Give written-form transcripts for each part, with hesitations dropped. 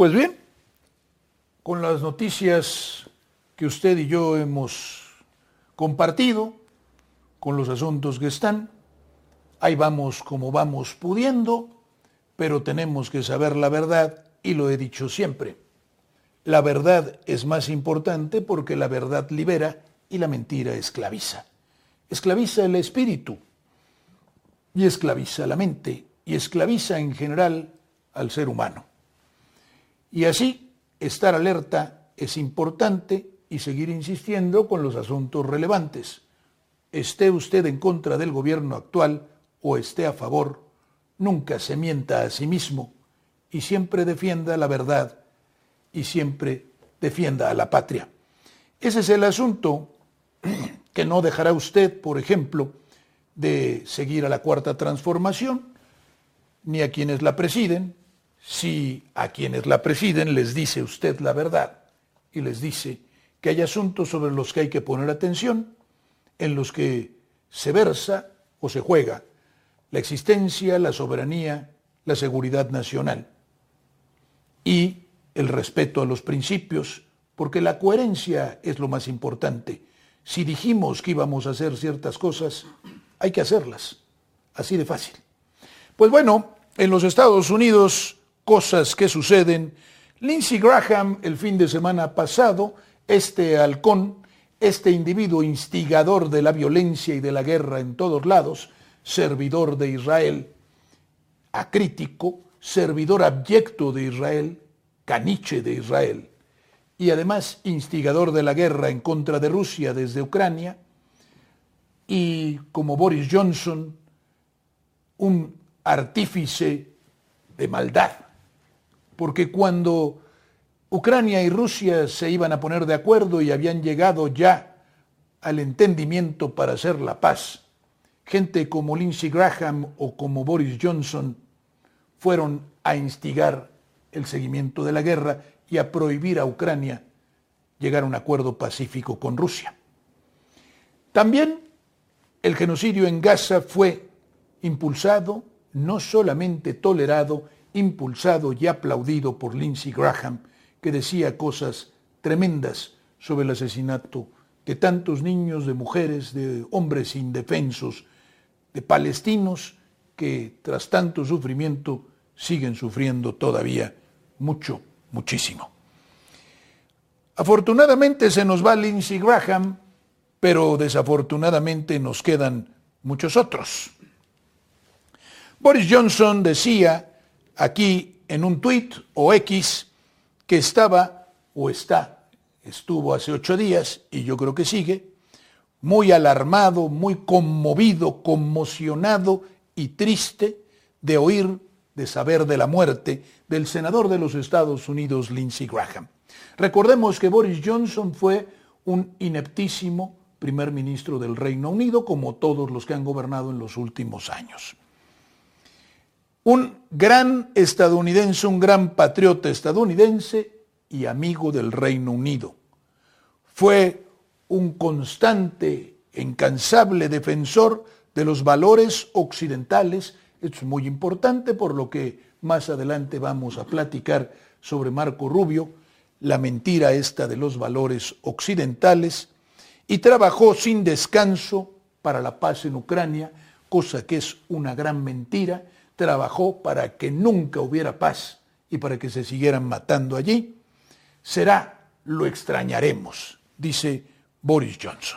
Pues bien, con las noticias que usted y yo hemos compartido, con los asuntos que están, ahí vamos como vamos pudiendo, pero tenemos que saber la verdad y lo he dicho siempre. La verdad es más importante porque la verdad libera y la mentira esclaviza. Esclaviza el espíritu y esclaviza la mente y esclaviza en general al ser humano. Y así, estar alerta es importante y seguir insistiendo con los asuntos relevantes. Esté usted en contra del gobierno actual o esté a favor, nunca se mienta a sí mismo y siempre defienda la verdad y siempre defienda a la patria. Ese es el asunto que no dejará usted, por ejemplo, de seguir a la Cuarta Transformación, ni a quienes la presiden, si a quienes la presiden les dice usted la verdad y les dice que hay asuntos sobre los que hay que poner atención, en los que se versa o se juega la existencia, la soberanía, la seguridad nacional y el respeto a los principios, porque la coherencia es lo más importante. Si dijimos que íbamos a hacer ciertas cosas, hay que hacerlas, así de fácil. Pues bueno, en los Estados Unidos, cosas que suceden. Lindsey Graham, el fin de semana pasado, este halcón, este individuo instigador de la violencia y de la guerra en todos lados, servidor de Israel, acrítico, servidor abyecto de Israel, caniche de Israel, y además instigador de la guerra en contra de Rusia desde Ucrania, y como Boris Johnson, un artífice de maldad, porque cuando Ucrania y Rusia se iban a poner de acuerdo y habían llegado ya al entendimiento para hacer la paz, gente como Lindsey Graham o como Boris Johnson fueron a instigar el seguimiento de la guerra y a prohibir a Ucrania llegar a un acuerdo pacífico con Rusia. También el genocidio en Gaza fue impulsado, no solamente tolerado, impulsado y aplaudido por Lindsey Graham, que decía cosas tremendas sobre el asesinato de tantos niños, de mujeres, de hombres indefensos, de palestinos que tras tanto sufrimiento siguen sufriendo todavía mucho, muchísimo. Afortunadamente se nos va Lindsey Graham, pero desafortunadamente nos quedan muchos otros. Boris Johnson decía aquí en un tuit o X que estuvo hace 8 días, y yo creo que sigue, muy alarmado, muy conmovido, conmocionado y triste de saber de la muerte del senador de los Estados Unidos, Lindsey Graham. Recordemos que Boris Johnson fue un ineptísimo primer ministro del Reino Unido, como todos los que han gobernado en los últimos años. Un gran estadounidense, un gran patriota estadounidense y amigo del Reino Unido. Fue un constante, incansable defensor de los valores occidentales. Esto es muy importante, por lo que más adelante vamos a platicar sobre Marco Rubio, la mentira esta de los valores occidentales, y trabajó sin descanso para la paz en Ucrania, cosa que es una gran mentira. Trabajó para que nunca hubiera paz y para que se siguieran matando allí. Lo extrañaremos, dice Boris Johnson.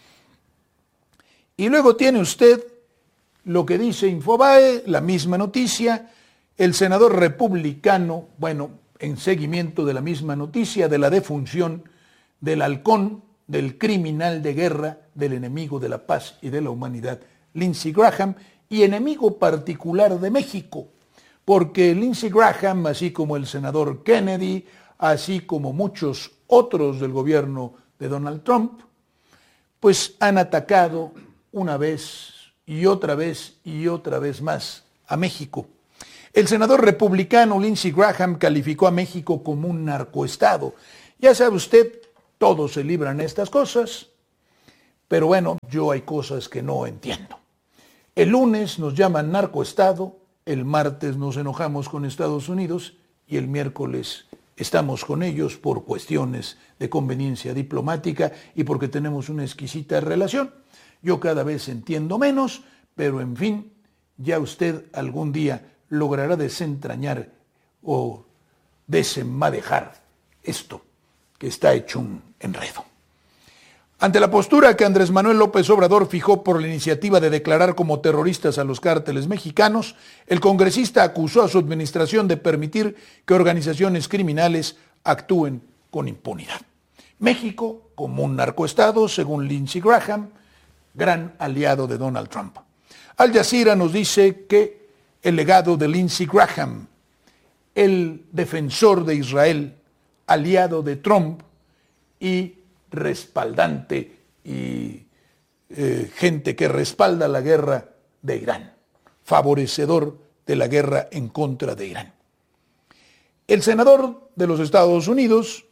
Y luego tiene usted lo que dice Infobae, la misma noticia, el senador republicano, en seguimiento de la misma noticia, de la defunción del halcón, del criminal de guerra, del enemigo de la paz y de la humanidad, Lindsey Graham, y enemigo particular de México, porque Lindsey Graham, así como el senador Kennedy, así como muchos otros del gobierno de Donald Trump, pues han atacado una vez y otra vez y otra vez más a México. El senador republicano Lindsey Graham calificó a México como un narcoestado. Ya sabe usted, todos se libran estas cosas, pero yo hay cosas que no entiendo. El lunes nos llaman narcoestado, el martes nos enojamos con Estados Unidos y el miércoles estamos con ellos por cuestiones de conveniencia diplomática y porque tenemos una exquisita relación. Yo cada vez entiendo menos, pero en fin, ya usted algún día logrará desentrañar o desenmadejar esto que está hecho un enredo. Ante la postura que Andrés Manuel López Obrador fijó por la iniciativa de declarar como terroristas a los cárteles mexicanos, el congresista acusó a su administración de permitir que organizaciones criminales actúen con impunidad. México, como un narcoestado, según Lindsey Graham, gran aliado de Donald Trump. Al Jazeera nos dice que el legado de Lindsey Graham, el defensor de Israel, aliado de Trump y respaldante y gente que respalda la guerra de Irán, favorecedor de la guerra en contra de Irán. El senador de los Estados Unidos,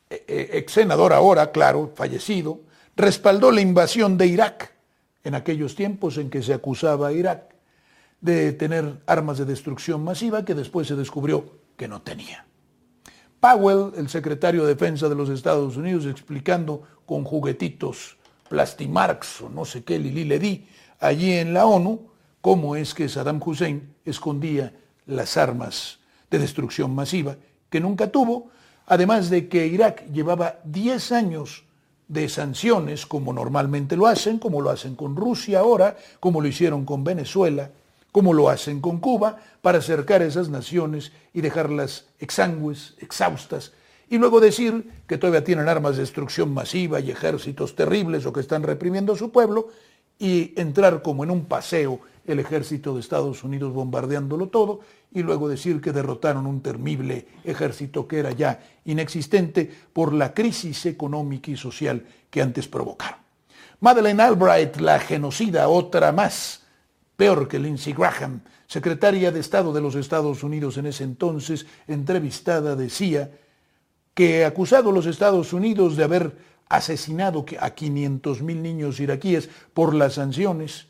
ex senador ahora, claro, fallecido, respaldó la invasión de Irak en aquellos tiempos en que se acusaba a Irak de tener armas de destrucción masiva que después se descubrió que no tenía. Powell, el secretario de Defensa de los Estados Unidos, explicando con juguetitos Plastimarx o no sé qué Lili le di allí en la ONU cómo es que Saddam Hussein escondía las armas de destrucción masiva que nunca tuvo, además de que Irak llevaba 10 años de sanciones, como normalmente lo hacen con Rusia ahora, como lo hicieron con Venezuela, como lo hacen con Cuba, para acercar a esas naciones y dejarlas exangües, exhaustas, y luego decir que todavía tienen armas de destrucción masiva y ejércitos terribles o que están reprimiendo a su pueblo, y entrar como en un paseo el ejército de Estados Unidos bombardeándolo todo, y luego decir que derrotaron un temible ejército que era ya inexistente por la crisis económica y social que antes provocaron. Madeleine Albright, la genocida, otra más, peor que Lindsey Graham, secretaria de Estado de los Estados Unidos en ese entonces, entrevistada, decía que acusado a los Estados Unidos de haber asesinado a 500,000 niños iraquíes por las sanciones,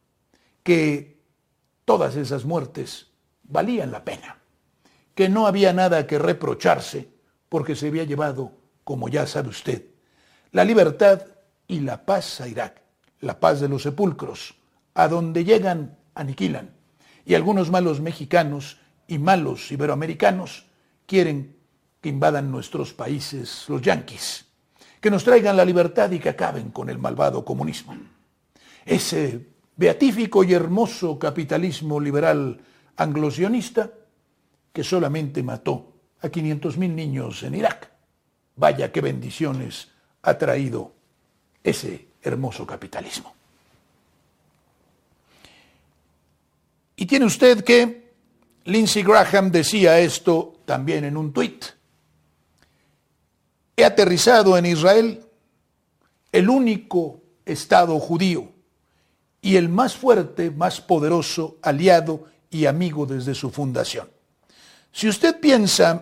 que todas esas muertes valían la pena, que no había nada que reprocharse porque se había llevado, como ya sabe usted, la libertad y la paz a Irak, la paz de los sepulcros. A donde llegan, aniquilan. Y algunos malos mexicanos y malos iberoamericanos quieren que invadan nuestros países los yanquis, que nos traigan la libertad y que acaben con el malvado comunismo. Ese beatífico y hermoso capitalismo liberal anglosionista que solamente mató a 500,000 niños en Irak. Vaya qué bendiciones ha traído ese hermoso capitalismo. Y tiene usted que Lindsey Graham decía esto también en un tuit. He aterrizado en Israel, el único Estado judío y el más fuerte, más poderoso aliado y amigo desde su fundación. Si usted piensa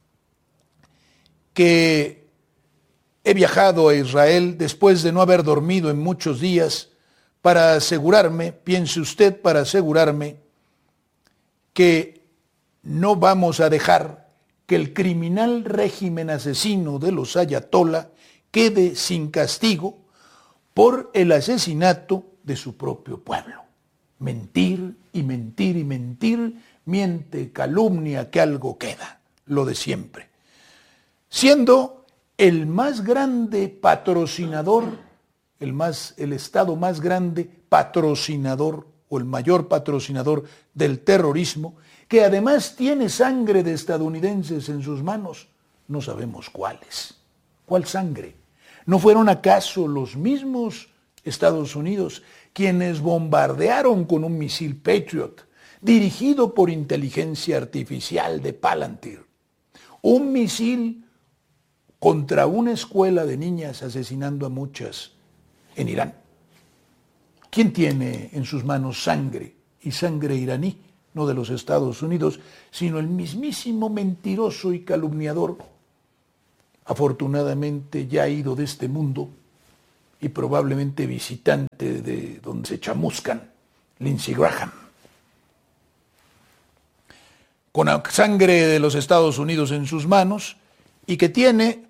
que he viajado a Israel después de no haber dormido en muchos días para asegurarme, piense usted para asegurarme que no vamos a dejar que el criminal régimen asesino de los ayatolá quede sin castigo por el asesinato de su propio pueblo. Mentir y mentir y mentir, miente, calumnia, que algo queda, lo de siempre. Siendo el más grande patrocinador, el Estado más grande patrocinador o el mayor patrocinador del terrorismo, que además tiene sangre de estadounidenses en sus manos, no sabemos cuáles. ¿Cuál sangre? ¿No fueron acaso los mismos Estados Unidos quienes bombardearon con un misil Patriot dirigido por inteligencia artificial de Palantir un misil contra una escuela de niñas, asesinando a muchas en Irán? ¿Quién tiene en sus manos sangre? Y sangre iraní, no de los Estados Unidos, sino el mismísimo mentiroso y calumniador, afortunadamente ya ido de este mundo y probablemente visitante de donde se chamuscan, Lindsey Graham. con la sangre de los Estados Unidos en sus manos y que tiene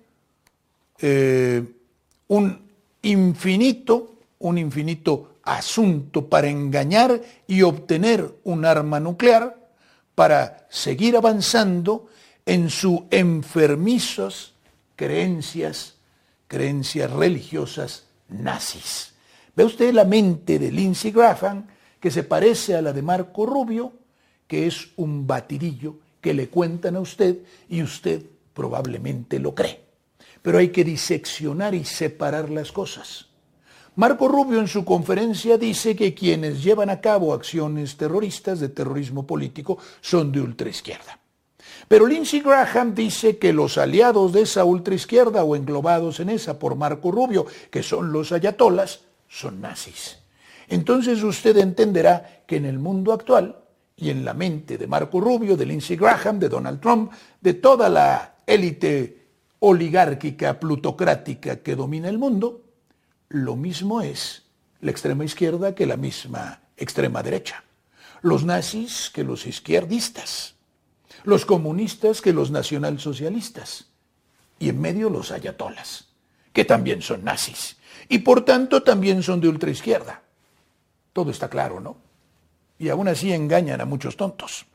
un infinito asunto para engañar y obtener un arma nuclear para seguir avanzando en sus enfermizas creencias religiosas nazis. Ve usted la mente de Lindsey Graham, que se parece a la de Marco Rubio, que es un batidillo que le cuentan a usted y usted probablemente lo cree. Pero hay que diseccionar y separar las cosas. Marco Rubio en su conferencia dice que quienes llevan a cabo acciones terroristas de terrorismo político son de ultraizquierda. Pero Lindsey Graham dice que los aliados de esa ultraizquierda o englobados en esa por Marco Rubio, que son los ayatolas, son nazis. Entonces usted entenderá que en el mundo actual y en la mente de Marco Rubio, de Lindsey Graham, de Donald Trump, de toda la élite oligárquica, plutocrática que domina el mundo, lo mismo es la extrema izquierda que la misma extrema derecha. Los nazis que los izquierdistas, los comunistas que los nacionalsocialistas, y en medio los ayatolas, que también son nazis, y por tanto también son de ultraizquierda. Todo está claro, ¿no? Y aún así engañan a muchos tontos.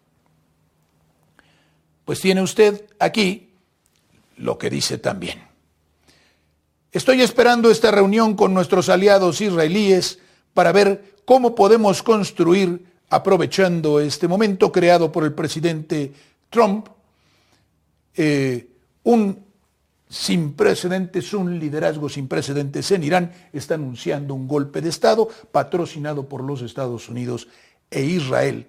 Pues tiene usted aquí lo que dice también. Estoy esperando esta reunión con nuestros aliados israelíes para ver cómo podemos construir, aprovechando este momento creado por el presidente Trump, un liderazgo sin precedentes en Irán. Está anunciando un golpe de Estado patrocinado por los Estados Unidos e Israel.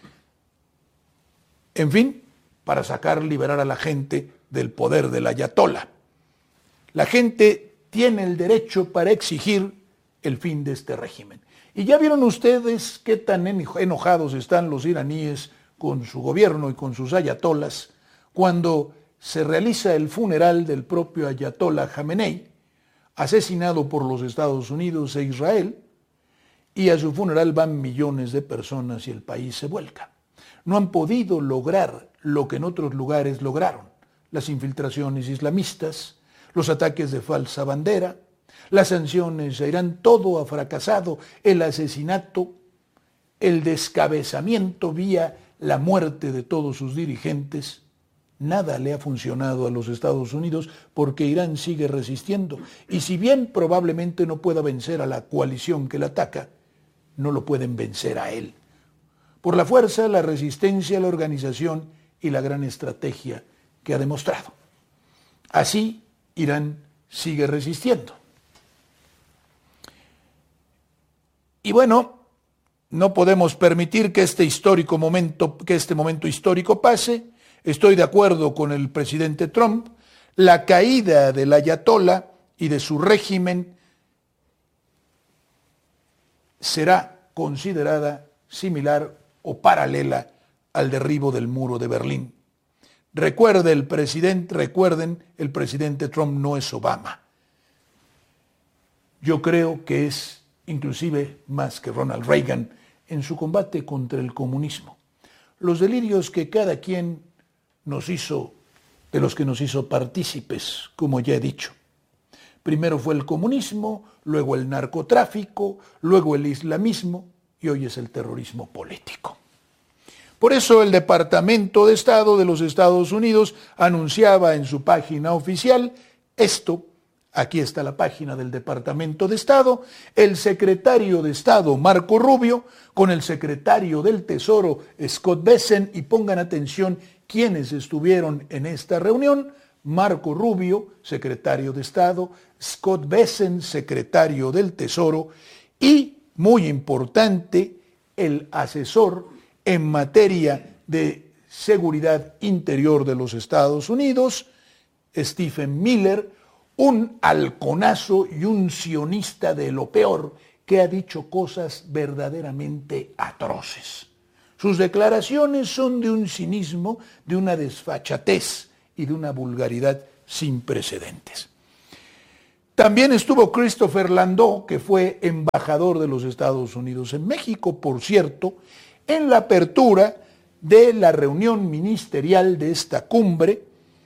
En fin, para liberar a la gente del poder del ayatolá. La gente tiene el derecho para exigir el fin de este régimen. Y ya vieron ustedes qué tan enojados están los iraníes con su gobierno y con sus ayatolas cuando se realiza el funeral del propio ayatolá Jamenei, asesinado por los Estados Unidos e Israel, y a su funeral van millones de personas y el país se vuelca. No han podido lograr lo que en otros lugares lograron: las infiltraciones islamistas, los ataques de falsa bandera, las sanciones a Irán. Todo ha fracasado. El asesinato, el descabezamiento vía la muerte de todos sus dirigentes. Nada le ha funcionado a los Estados Unidos porque Irán sigue resistiendo. Y si bien probablemente no pueda vencer a la coalición que le ataca, no lo pueden vencer a él. Por la fuerza, la resistencia, la organización y la gran estrategia que ha demostrado. Así, Irán sigue resistiendo. Y bueno, no podemos permitir que este momento histórico pase. Estoy de acuerdo con el presidente Trump. La caída del ayatolá y de su régimen será considerada similar o paralela al derribo del muro de Berlín. Recuerden, el presidente Trump no es Obama. Yo creo que es inclusive más que Ronald Reagan en su combate contra el comunismo. Los delirios que cada quien de los que nos hizo partícipes, como ya he dicho. Primero fue el comunismo, luego el narcotráfico, luego el islamismo y hoy es el terrorismo político. Por eso el Departamento de Estado de los Estados Unidos anunciaba en su página oficial esto. Aquí está la página del Departamento de Estado. El secretario de Estado, Marco Rubio, con el secretario del Tesoro, Scott Bessent, y pongan atención quiénes estuvieron en esta reunión: Marco Rubio, secretario de Estado, Scott Bessent, secretario del Tesoro, y, muy importante, el asesor en materia de seguridad interior de los Estados Unidos, Stephen Miller, un halconazo y un sionista de lo peor que ha dicho cosas verdaderamente atroces. Sus declaraciones son de un cinismo, de una desfachatez y de una vulgaridad sin precedentes. También estuvo Christopher Landau, que fue embajador de los Estados Unidos en México, por cierto, en la apertura de la reunión ministerial de esta cumbre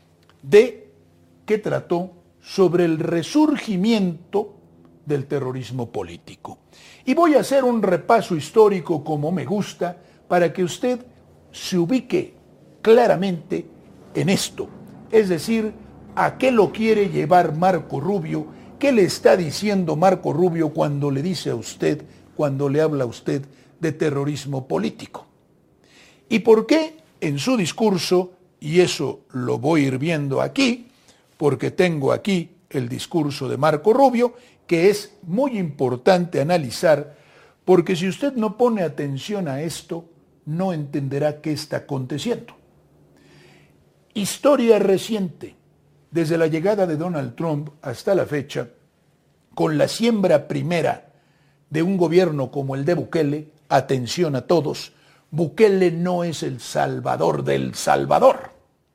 que trató sobre el resurgimiento del terrorismo político. Y voy a hacer un repaso histórico como me gusta para que usted se ubique claramente en esto, es decir, a qué lo quiere llevar Marco Rubio, qué le está diciendo Marco Rubio cuando le dice a usted, cuando le habla a usted de terrorismo político. Y por qué en su discurso, y eso lo voy a ir viendo aquí, porque tengo aquí el discurso de Marco Rubio, que es muy importante analizar, porque si usted no pone atención a esto, no entenderá qué está aconteciendo. Historia reciente, desde la llegada de Donald Trump hasta la fecha, con la siembra primera de un gobierno como el de Bukele, atención a todos, Bukele no es el salvador del Salvador.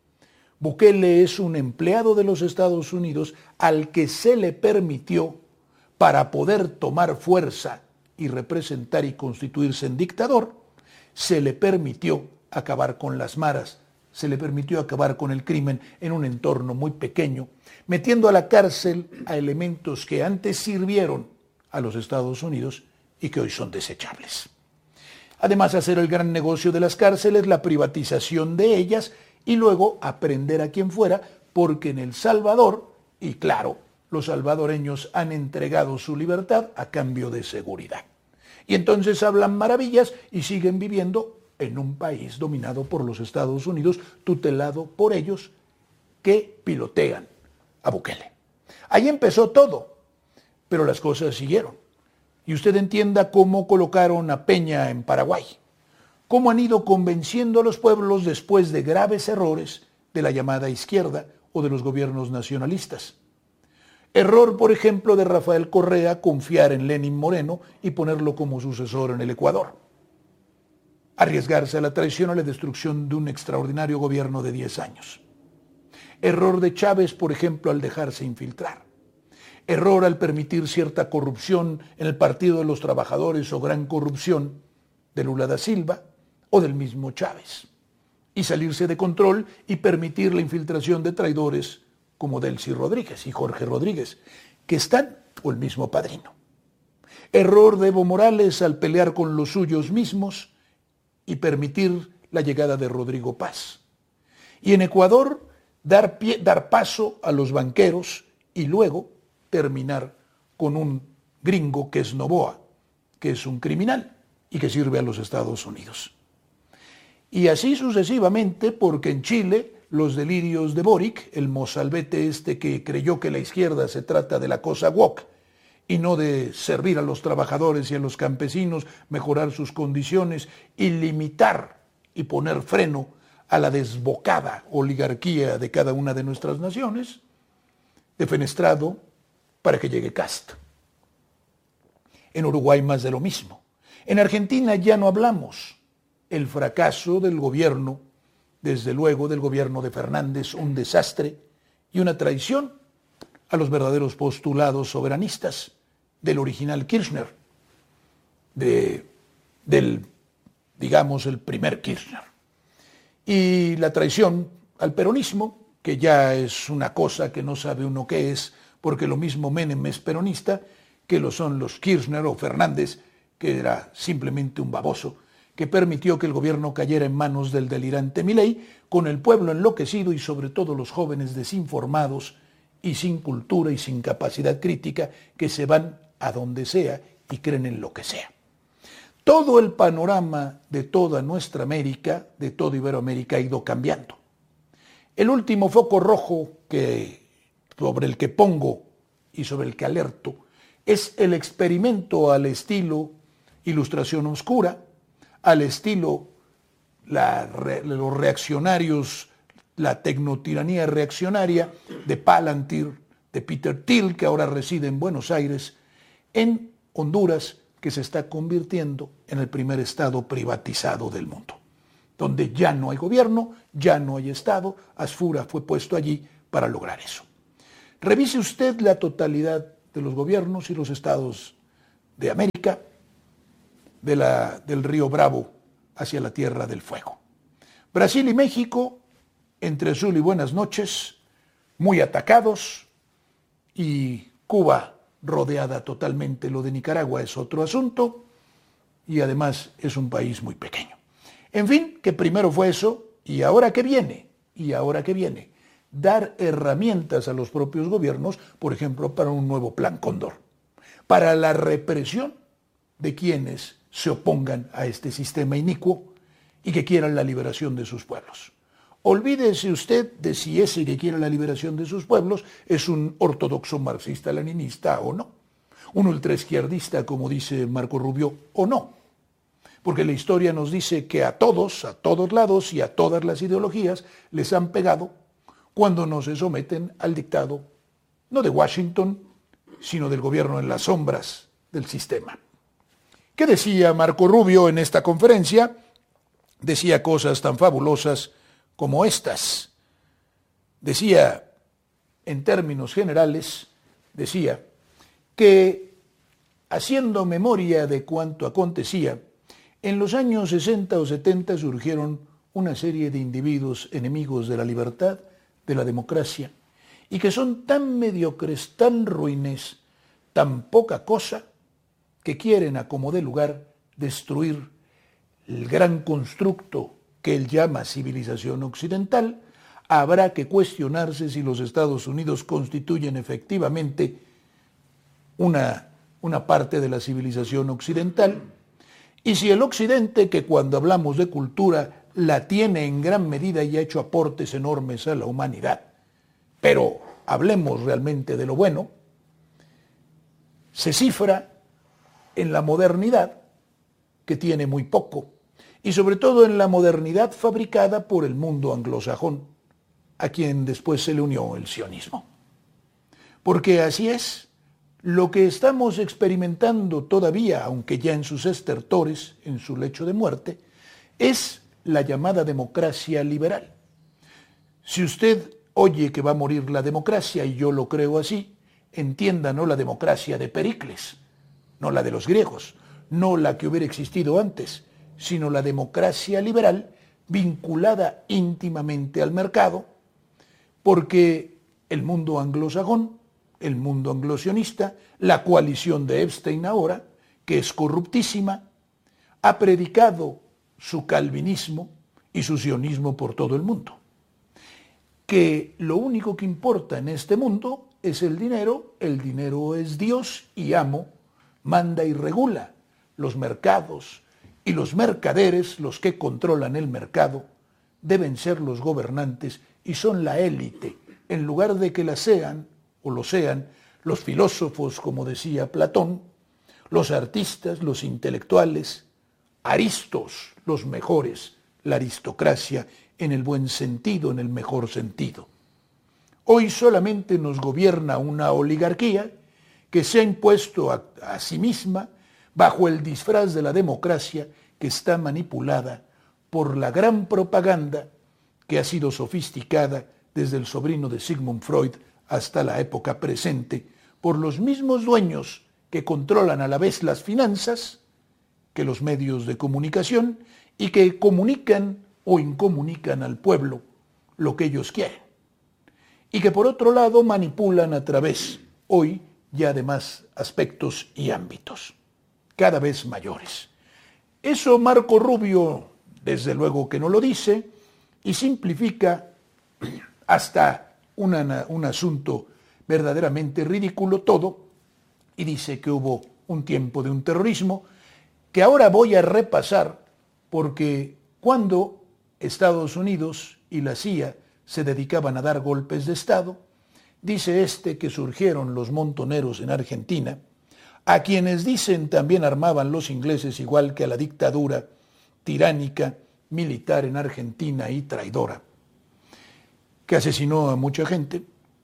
Bukele es un empleado de los Estados Unidos al que se le permitió, para poder tomar fuerza y representar y constituirse en dictador, se le permitió acabar con las maras, se le permitió acabar con el crimen en un entorno muy pequeño, metiendo a la cárcel a elementos que antes sirvieron a los Estados Unidos y que hoy son desechables. Además, hacer el gran negocio de las cárceles, la privatización de ellas y luego aprender a quien fuera, porque en El Salvador, y claro, los salvadoreños han entregado su libertad a cambio de seguridad. Y entonces hablan maravillas y siguen viviendo en un país dominado por los Estados Unidos, tutelado por ellos, que pilotean a Bukele. Ahí empezó todo, pero las cosas siguieron. Y usted entienda cómo colocaron a Peña en Paraguay, cómo han ido convenciendo a los pueblos después de graves errores de la llamada izquierda o de los gobiernos nacionalistas. Error, por ejemplo, de Rafael Correa confiar en Lenín Moreno y ponerlo como sucesor en el Ecuador. Arriesgarse a la traición o la destrucción de un extraordinario gobierno de 10 años. Error de Chávez, por ejemplo, al dejarse infiltrar. Error al permitir cierta corrupción en el Partido de los Trabajadores o gran corrupción de Lula da Silva o del mismo Chávez. Y salirse de control y permitir la infiltración de traidores como Delcy Rodríguez y Jorge Rodríguez, que están o el mismo padrino. Error de Evo Morales al pelear con los suyos mismos y permitir la llegada de Rodrigo Paz. Y en Ecuador, dar paso a los banqueros y luego terminar con un gringo que es Noboa, que es un criminal y que sirve a los Estados Unidos. Y así sucesivamente, porque en Chile los delirios de Boric, el mozalbete este que creyó que la izquierda se trata de la cosa woke y no de servir a los trabajadores y a los campesinos, mejorar sus condiciones y limitar y poner freno a la desbocada oligarquía de cada una de nuestras naciones, defenestrado para que llegue Kast. En Uruguay más de lo mismo. En Argentina ya no hablamos. El fracaso del gobierno, desde luego del gobierno de Fernández, un desastre y una traición a los verdaderos postulados soberanistas del original Kirchner, digamos, el primer Kirchner. Y la traición al peronismo, que ya es una cosa que no sabe uno qué es, porque lo mismo Menem es peronista que lo son los Kirchner o Fernández, que era simplemente un baboso, que permitió que el gobierno cayera en manos del delirante Milei, con el pueblo enloquecido y sobre todo los jóvenes desinformados y sin cultura y sin capacidad crítica, que se van a donde sea y creen en lo que sea. Todo el panorama de toda nuestra América, de toda Iberoamérica, ha ido cambiando. El último foco rojo sobre el que pongo y sobre el que alerto es el experimento al estilo Ilustración Oscura, al estilo los reaccionarios, la tecnotiranía reaccionaria de Palantir, de Peter Thiel, que ahora reside en Buenos Aires, en Honduras, que se está convirtiendo en el primer estado privatizado del mundo, donde ya no hay gobierno, ya no hay estado. Asfura fue puesto allí para lograr eso. Revise usted la totalidad de los gobiernos y los estados de América, del río Bravo hacia la Tierra del Fuego. Brasil y México, entre azul y buenas noches, muy atacados, y Cuba rodeada totalmente. Lo de Nicaragua es otro asunto, y además es un país muy pequeño. En fin, que primero fue eso, y ahora qué viene, dar herramientas a los propios gobiernos, por ejemplo, para un nuevo plan Cóndor, para la represión de quienes se opongan a este sistema inicuo y que quieran la liberación de sus pueblos. Olvídese usted de si ese que quiere la liberación de sus pueblos es un ortodoxo marxista-leninista o no, un ultraizquierdista, como dice Marco Rubio, o no. Porque la historia nos dice que a todos lados y a todas las ideologías les han pegado cuando no se someten al dictado, no de Washington, sino del gobierno en las sombras del sistema. ¿Qué decía Marco Rubio en esta conferencia? Decía cosas tan fabulosas como estas. Decía, en términos generales, decía que, haciendo memoria de cuanto acontecía, en los años 60 o 70 surgieron una serie de individuos enemigos de la libertad, de la democracia, y que son tan mediocres, tan ruines, tan poca cosa, que quieren a como dé lugar destruir el gran constructo que él llama civilización occidental. Habrá que cuestionarse si los Estados Unidos constituyen efectivamente una parte de la civilización occidental, y si el Occidente, que cuando hablamos de cultura la tiene en gran medida y ha hecho aportes enormes a la humanidad, pero hablemos realmente de lo bueno, se cifra en la modernidad, que tiene muy poco, y sobre todo en la modernidad fabricada por el mundo anglosajón, a quien después se le unió el sionismo. Porque así es, lo que estamos experimentando todavía, aunque ya en sus estertores, en su lecho de muerte, es la llamada democracia liberal. Si usted oye que va a morir la democracia, y yo lo creo así, entienda no la democracia de Pericles, no la de los griegos, no la que hubiera existido antes, sino la democracia liberal vinculada íntimamente al mercado, porque el mundo anglosajón, el mundo anglosionista, la coalición de Epstein ahora, que es corruptísima, ha predicado su calvinismo y su sionismo por todo el mundo. Que lo único que importa en este mundo es el dinero es Dios y amo, manda y regula los mercados, y los mercaderes, los que controlan el mercado, deben ser los gobernantes y son la élite, en lugar de que la sean, o lo sean, los filósofos, como decía Platón, los artistas, los intelectuales, aristos, los mejores, la aristocracia en el buen sentido, en el mejor sentido. Hoy solamente nos gobierna una oligarquía que se ha impuesto a sí misma bajo el disfraz de la democracia, que está manipulada por la gran propaganda que ha sido sofisticada desde el sobrino de Sigmund Freud hasta la época presente, por los mismos dueños que controlan a la vez las finanzas que los medios de comunicación y que comunican o incomunican al pueblo lo que ellos quieren. Y que por otro lado manipulan a través, hoy, ya de más aspectos y ámbitos, cada vez mayores. Eso Marco Rubio, desde luego que no lo dice, y simplifica hasta un asunto verdaderamente ridículo todo, y dice que hubo un tiempo de un terrorismo, que ahora voy a repasar, porque cuando Estados Unidos y la CIA se dedicaban a dar golpes de Estado, dice que surgieron los montoneros en Argentina, a quienes dicen también armaban los ingleses, igual que a la dictadura tiránica militar en Argentina y traidora, que asesinó a mucha gente,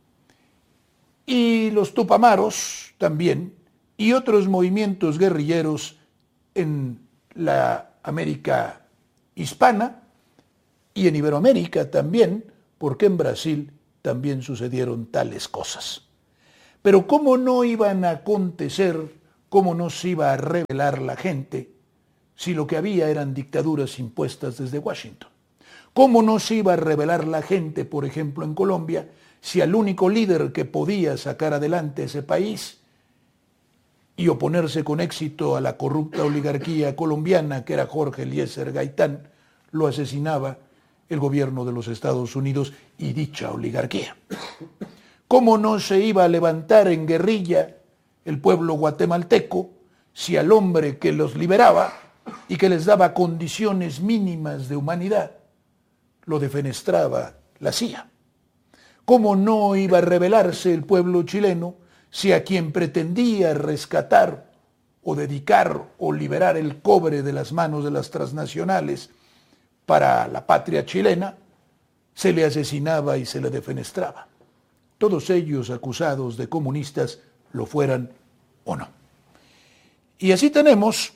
y los tupamaros también, y otros movimientos guerrilleros en la América hispana y en Iberoamérica también, porque en Brasil también sucedieron tales cosas. Pero ¿cómo no iban a acontecer, cómo no se iba a rebelar la gente si lo que había eran dictaduras impuestas desde Washington? ¿Cómo no se iba a rebelar la gente, por ejemplo, en Colombia, si al único líder que podía sacar adelante ese país y oponerse con éxito a la corrupta oligarquía colombiana, que era Jorge Eliezer Gaitán, lo asesinaba el gobierno de los Estados Unidos y dicha oligarquía? ¿Cómo no se iba a levantar en guerrilla el pueblo guatemalteco si al hombre que los liberaba y que les daba condiciones mínimas de humanidad lo defenestraba la CIA? ¿Cómo no iba a rebelarse el pueblo chileno si a quien pretendía rescatar o dedicar o liberar el cobre de las manos de las transnacionales para la patria chilena se le asesinaba y se le defenestraba? Todos ellos acusados de comunistas, lo fueran o no. Y así tenemos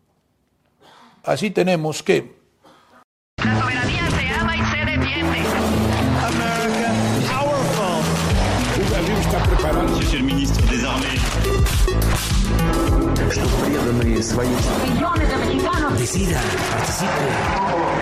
que la soberanía se ama y se defiende. America, powerful. ¿El avión está preparado? Monsieur le ministre des Armées. Что преданные своим Millones de mexicanos decidan, participen.